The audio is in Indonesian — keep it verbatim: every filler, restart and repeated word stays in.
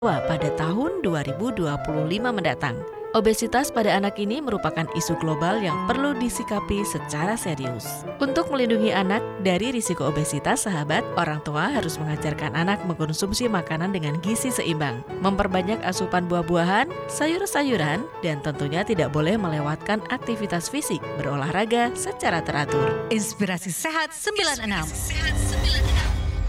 pada tahun dua ribu dua puluh lima mendatang. Obesitas pada anak ini merupakan isu global yang perlu disikapi secara serius. Untuk melindungi anak dari risiko obesitas, sahabat, orang tua harus mengajarkan anak mengkonsumsi makanan dengan gizi seimbang, memperbanyak asupan buah-buahan, sayur-sayuran, dan tentunya tidak boleh melewatkan aktivitas fisik, berolahraga secara teratur. Inspirasi Sehat sembilan puluh enam.